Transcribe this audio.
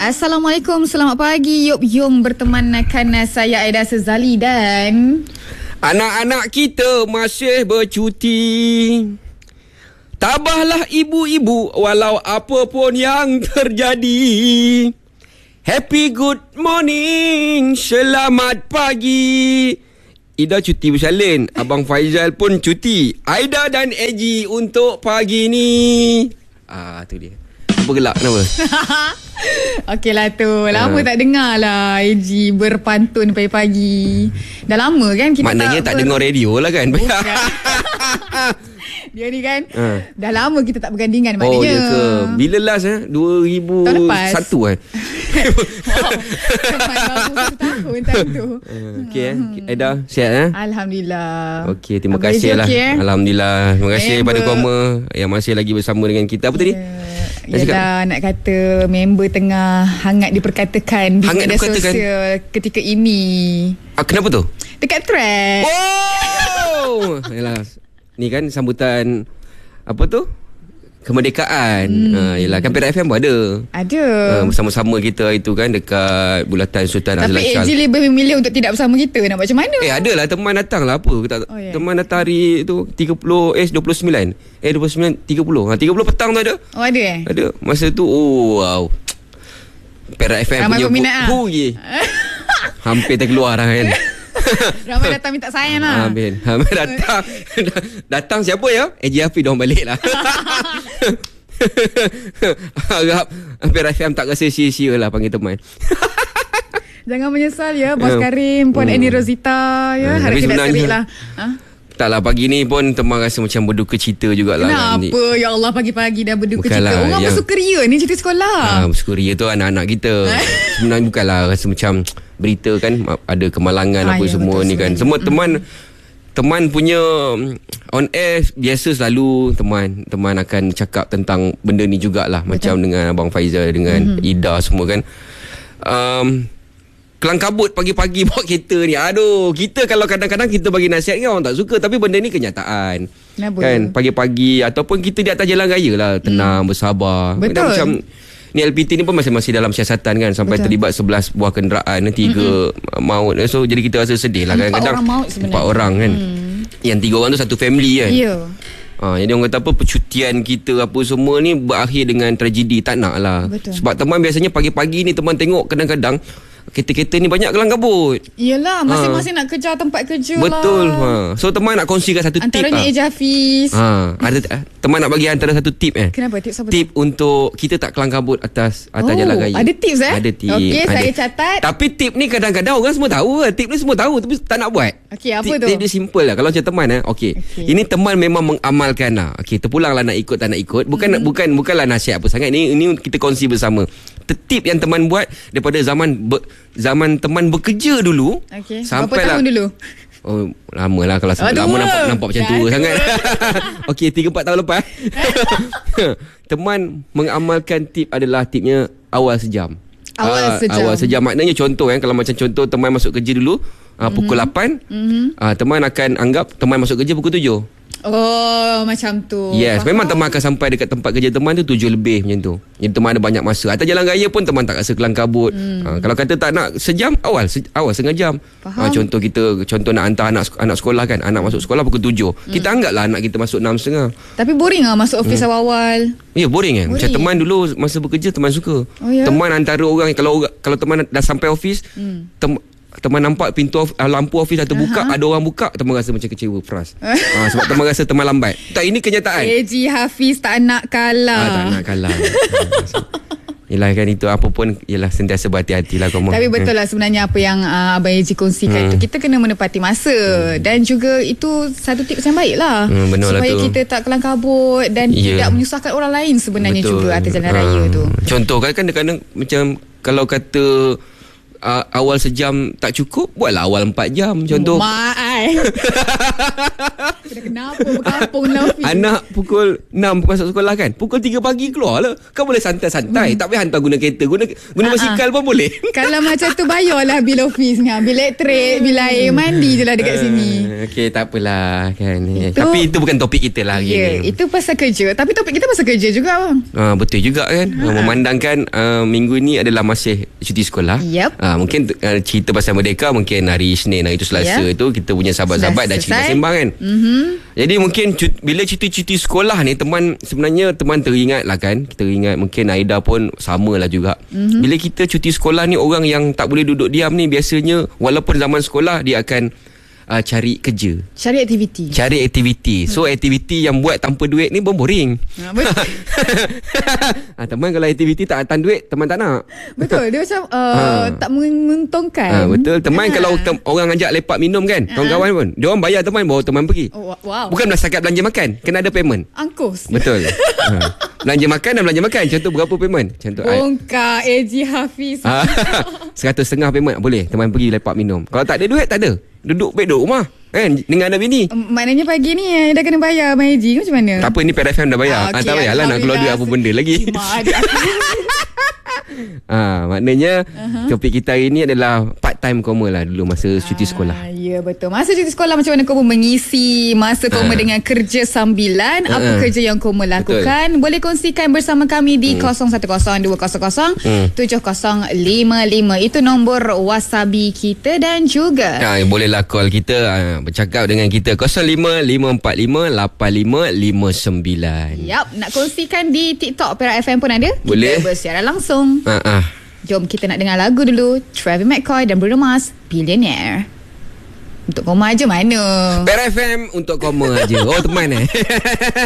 Assalamualaikum, selamat pagi. Yop Yong bertemankan saya Aida Sezali dan anak-anak kita masih bercuti. Tabahlah ibu-ibu walau apa pun yang terjadi. Happy good morning, selamat pagi. Ida cuti bersalin, Abang Faizal pun cuti. Aida dan Eji untuk pagi ni. Tu dia. Apa gelak kenapa? Okeylah tu. Lama tak dengar lah AG berpantun pagi-pagi. Dah lama kan kita. Maknanya tak dengar radio lah kan? Dia ni kan dah lama kita tak bergandingan maknanya. Oh ya ke? Bila last 2001 tahun lepas. Tahun tu. Okey Aida sihat Alhamdulillah. Okey, terima kasih lah. Alhamdulillah. Terima kasih pada Koma yang masih lagi bersama dengan kita. Apa tadi? Yalah, nak kata member tengah hangat diperkatakan di media sosial ketika ini. Kenapa tu? Dekat thread. Oh! Yalah. Ni kan sambutan apa tu? Kemerdekaan. Yalah kan Perak FM pun ada. Ada. Bersama-sama kita itu kan dekat Bulatan Sultan Azlan Shah. Tapi AJ lebih memilih untuk tidak bersama kita. Nak buat macam mana? Adalah teman datang lah apa. Teman datang hari tu 29. 29 30 petang tu ada. Oh ada Ada. Masa tu wow. Perak FM ramai punya hampir terkeluar lah kan. Ramai datang minta sayang lah. Ramai datang. Datang siapa ya? Eji Hafiz dah balik lah. Harap Perak FM tak rasa sia-sia lah panggil teman. Jangan menyesal ya Bos Karim, Puan Annie Rosita ya. Harap tidak serik lah. Taklah pagi ni pun teman rasa macam berduka cita jugalah. Kenapa? Ya Allah pagi-pagi dah berduka cita. Orang yang bersukaria ni cerita sekolah. Bersukaria tu anak-anak kita. Sebenarnya bukanlah rasa macam berita kan ada kemalangan apa semua ni kan. Semua teman punya on air biasa selalu teman akan cakap tentang benda ni jugalah. Macam dengan Abang Faizal dengan Ida semua kan. Kelang kabut pagi-pagi bawa kereta ni. Aduh, kita kalau kadang-kadang kita bagi nasihat kan orang tak suka, tapi benda ni kenyataan. Kenapa? Kan pagi-pagi ataupun kita di atas jalan raya lah, tenang, bersabar. Betul. Macam ni LPT ni pun masih dalam siasatan kan, sampai terlibat 11 buah kenderaan, 3 maut. So jadi kita rasa sedih lah kadang-kadang. 4 orang kan. Yang 3 orang tu satu family kan. Ya. Jadi orang kata apa, percutian kita apa semua ni berakhir dengan tragedi. Tak nak lah. Betul. Sebab teman biasanya pagi-pagi ni teman tengok kadang-kadang kereta-kereta ni banyak kelang kabut. Yelah, masing-masing nak kejar tempat kerja. Betul. Lah. So teman nak kongsikan satu tip. Antaranya Eji Hafiz. Ada teman nak bagi antara satu tip Kenapa? Tips apa? Tip untuk kita tak kelang kabut atas jalan raya. Ada tips Ada tip. Okey, saya catat. Tapi tip ni kadang-kadang orang semua tahu. Tip ni semua tahu tapi tak nak buat. Okey, apa tu? Tip dia simple lah. Kalau macam teman okey. Ini teman memang mengamalkan lah. Okey, terpulang lah nak ikut tak nak ikut. Bukanlah nasihat apa sangat. Ini kita kongsi bersama. Tip yang teman buat daripada zaman teman bekerja dulu. Okey. Sampai berapa tahun dulu? Oh, lama lah. Kalau lama nampak macam tua sangat. Okey, 3-4 tahun lepas. Teman mengamalkan tip adalah tipnya awal sejam. Awal sejam maknanya contoh kan, kalau macam contoh teman masuk kerja dulu pukul 8, teman akan anggap teman masuk kerja pukul 7. Oh, macam tu. Yes, faham. memang teman akan sampai dekat tempat kerja teman tu 7 lebih macam tu. Jadi teman ada banyak masa. Atas jalan raya pun teman tak rasa kelang kabut. Kalau kata tak nak sejam, awal setengah jam. Contoh nak hantar anak sekolah kan. Anak masuk sekolah pukul 7. Kita anggaplah anak kita masuk 6.30. Tapi boring lah masuk office awal-awal. Ya, boring kan. Macam teman dulu masa bekerja teman suka. Teman antara orang kalau teman dah sampai office, teman nampak pintu lampu office dah terbuka, ada orang buka, teman rasa macam kecewa, frust. Sebab teman rasa teman lambat. Tak, ini kenyataan. Eji Hafiz tak nak kalah. Tak nak kalah. Yelah kan, itu apa pun yelah sentiasa berhati-hati lah kamu. Tapi betul lah sebenarnya apa yang Abang Eji kongsikan tu. Kita kena menepati masa. Dan juga itu satu tips yang baik lah. Supaya kita tak kelang kabut dan tidak menyusahkan orang lain sebenarnya juga atas jalan raya tu. Contoh kadang-kadang macam kalau kata awal sejam tak cukup, buatlah awal 4 jam contoh. Kenapa berkampung Nafi? Anak pukul 6 masuk sekolah kan, pukul 3 pagi keluar lah. Kau boleh santai-santai, tak payah hantar guna kereta, guna basikal pun boleh. Kalau macam tu bayarlah bil office ni, bil elektrik, bil air, mandi je lah dekat sini. Okey, tak apalah kan. Tapi itu bukan topik kita lah hari ni. Itu pasal kerja. Tapi topik kita pasal kerja juga bang. Betul juga kan. Memandangkan minggu ni adalah masih cuti sekolah. Mungkin cerita pasal Merdeka mungkin hari Isnin, hari itu Selasa tu kita punya sahabat-sahabat dah cerita sembang kan. Jadi mungkin bila cuti sekolah ni sebenarnya teman teringat lah kan. Kita ingat mungkin Aida pun sama lah juga. Bila kita cuti sekolah ni, orang yang tak boleh duduk diam ni biasanya walaupun zaman sekolah dia akan cari kerja, cari aktiviti. So aktiviti yang buat tanpa duit ni pun boring. Betul. Teman kalau aktiviti tak datang duit, teman tak nak. Betul. Dia macam tak menguntungkan. Betul. Teman kalau orang ajak lepak minum kan, kawan-kawan pun, dia orang bayar teman, bawa teman pergi. Bukan setakat belanja makan, kena ada payment. Angkos. Betul. Belanja makan dan belanja makan. Contoh berapa payment? Contoh Bongkar AG Hafiz 150 payment boleh. Teman pergi lepak minum. Kalau tak ada duit, tak ada. Duduk rumah kan dengan anak bini. Maknanya pagi ni dah kena bayar Mai Haji macam mana? Tak apa, ni PRFM dah bayar. Tak payahlah nak keluar duit apa benda lagi. Maknanya topik kita hari ni adalah part-time koma lah dulu masa cuti sekolah. Ya betul. Masa cuti sekolah macam mana koma mengisi masa koma dengan kerja sambilan? Apa kerja yang koma lakukan? Betul. Boleh kongsikan bersama kami di 010200 7055. Itu nombor wasabi kita dan juga bolehlah call kita, bercakap dengan kita 05-545-8559. Nak kongsikan di TikTok Perak FM pun ada. Boleh. Kita bersiaran langsung. Jom kita nak dengar lagu dulu. Travis McCoy dan Bruno Mars, Billionaire. Untuk koma aja mana? Perak FM untuk koma aja. Oh teman